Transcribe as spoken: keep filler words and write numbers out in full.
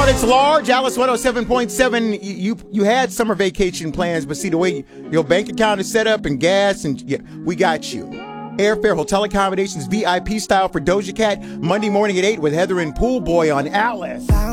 Lord, it's large. Alice one oh seven point seven. You, you you had summer vacation plans, but see the way your bank account is set up and gas, and yeah, we got you. Airfare, hotel accommodations, V I P style for Doja Cat. Monday morning at eight with Heather and Pool Boy on Alice.